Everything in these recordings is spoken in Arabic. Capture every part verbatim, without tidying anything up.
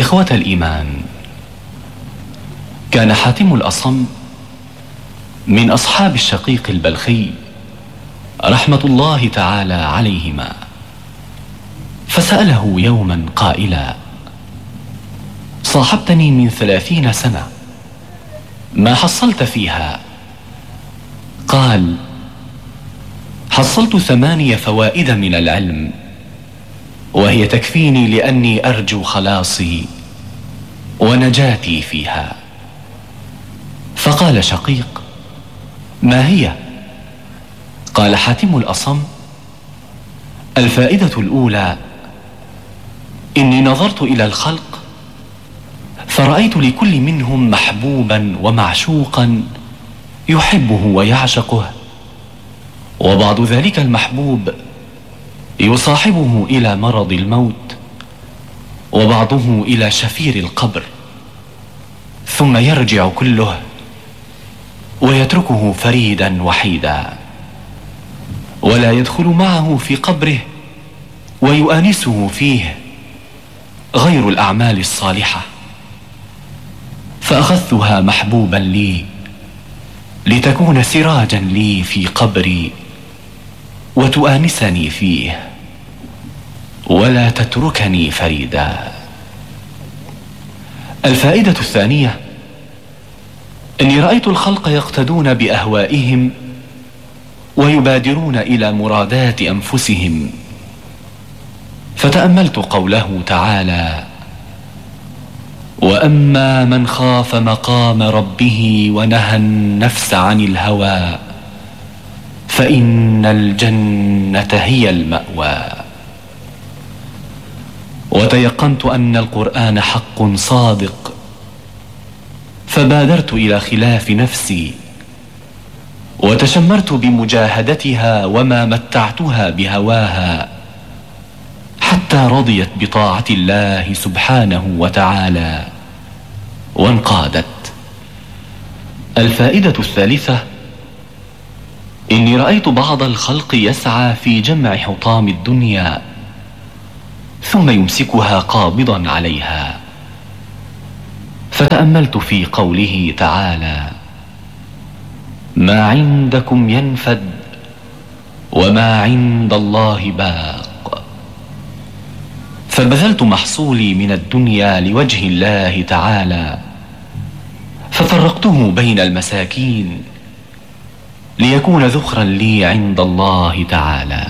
إخوة الإيمان، كان حاتم الأصم من أصحاب الشقيق البلخي رحمة الله تعالى عليهما، فسأله يوما قائلا: صاحبتني من ثلاثين سنة، ما حصلت فيها؟ قال: حصلت ثمانية فوائد من العلم، وهي تكفيني لأني أرجو خلاصي ونجاتي فيها. فقال شقيق: ما هي؟ قال حاتم الأصم: الفائدة الأولى، إني نظرت إلى الخلق فرأيت لكل منهم محبوبا ومعشوقا يحبه ويعشقه، وبعض ذلك المحبوب يصاحبه إلى مرض الموت، وبعضه إلى شفير القبر، ثم يرجع كله ويتركه فريدا وحيدا، ولا يدخل معه في قبره ويؤانسه فيه غير الأعمال الصالحة. فأخذتها محبوبا لي لتكون سراجا لي في قبري وتؤانسني فيه، ولا تتركني فريدا. الفائدة الثانية، إني رأيت الخلق يقتدون بأهوائهم ويبادرون إلى مرادات أنفسهم، فتأملت قوله تعالى: وأما من خاف مقام ربه ونهى النفس عن الهوى فإن الجنة هي المأوى. وتيقنت أن القرآن حق صادق، فبادرت إلى خلاف نفسي وتشمرت بمجاهدتها وما متعتها بهواها حتى رضيت بطاعة الله سبحانه وتعالى وانقادت. الفائدة الثالثة، إني رأيت بعض الخلق يسعى في جمع حطام الدنيا ثم يمسكها قابضا عليها، فتأملت في قوله تعالى: ما عندكم ينفد وما عند الله باق. فبذلت محصولي من الدنيا لوجه الله تعالى، ففرقته بين المساكين ليكون ذخرا لي عند الله تعالى.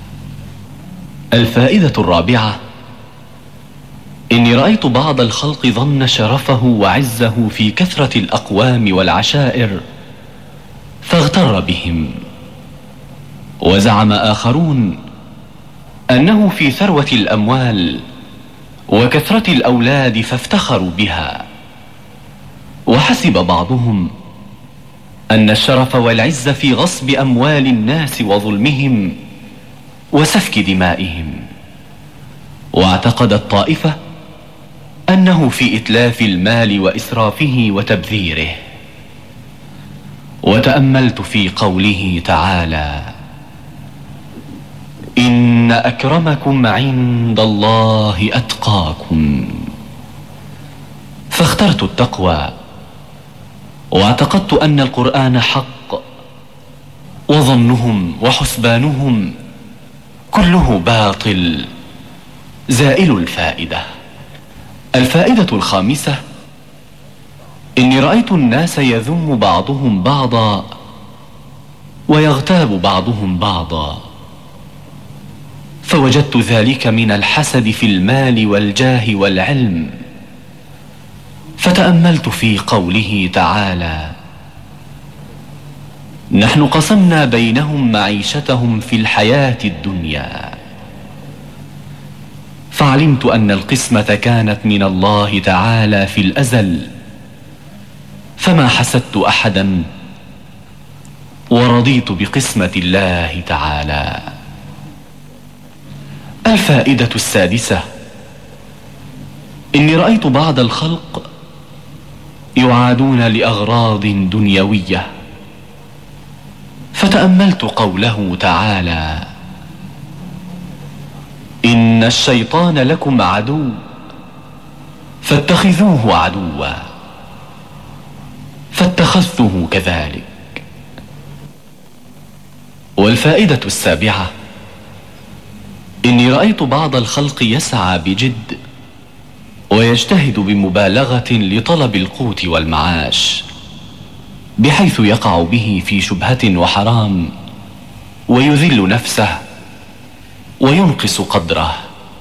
الفائدة الرابعة، إني رأيت بعض الخلق ظن شرفه وعزه في كثرة الأقوام والعشائر فاغتر بهم، وزعم آخرون أنه في ثروة الأموال وكثرة الأولاد فافتخروا بها، وحسب بعضهم أن الشرف والعز في غصب أموال الناس وظلمهم وسفك دمائهم، واعتقدت طائفة أنه في إتلاف المال وإسرافه وتبذيره. وتأملت في قوله تعالى: إن أكرمكم عند الله أتقاكم. فاخترت التقوى، واعتقدت أن القرآن حق، وظنهم وحسبانهم كله باطل زائل الفائدة. الفائدة الخامسة، إني رأيت الناس يذم بعضهم بعضا ويغتاب بعضهم بعضا، فوجدت ذلك من الحسد في المال والجاه والعلم. فتأملت في قوله تعالى: نحن قسمنا بينهم معيشتهم في الحياة الدنيا. فعلمت أن القسمة كانت من الله تعالى في الأزل، فما حسدت أحدا ورضيت بقسمة الله تعالى. الفائدة السادسة، إني رأيت بعض الخلق يعادون لأغراض دنيوية، فتأملت قوله تعالى: إن الشيطان لكم عدو فاتخذوه عدوا فاتخذته كذلك. والفائدة السابعة: إني رأيت بعض الخلق يسعى بجد ويجتهد بمبالغة لطلب القوت والمعاش، بحيث يقع به في شبهة وحرام ويذل نفسه وينقص قدره.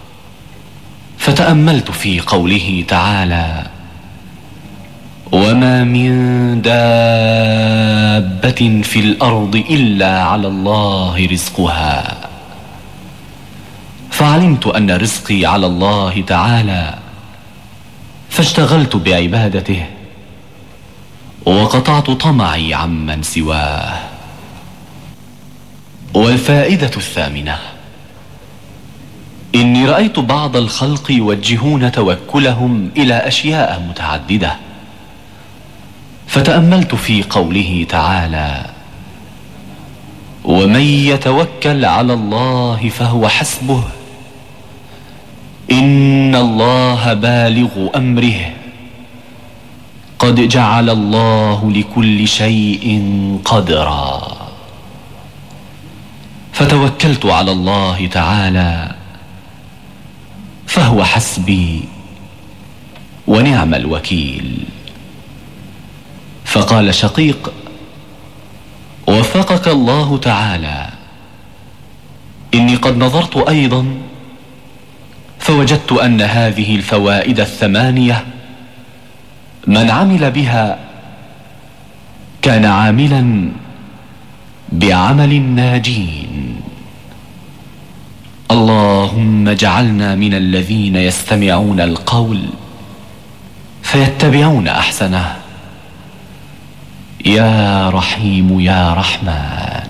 فتأملت في قوله تعالى: وما من دابة في الأرض إلا على الله رزقها. فعلمت أن رزقي على الله تعالى، فاشتغلت بعبادته وقطعت طمعي عمن سواه. والفائدة الثامنة: إني رأيت بعض الخلق يوجهون توكلهم إلى أشياء متعددة، فتأملت في قوله تعالى: ومن يتوكل على الله فهو حسبه إن الله بالغ أمره قد جعل الله لكل شيء قدرا. فتوكلت على الله تعالى فهو حسبي ونعم الوكيل. فقال شقيق: وفقك الله تعالى، إني قد نظرت أيضا فوجدت أن هذه الفوائد الثمانية من عمل بها كان عاملا بعمل الناجين. اللهم اجعلنا من الذين يستمعون القول فيتبعون أحسنه، يا رحيم يا رحمن.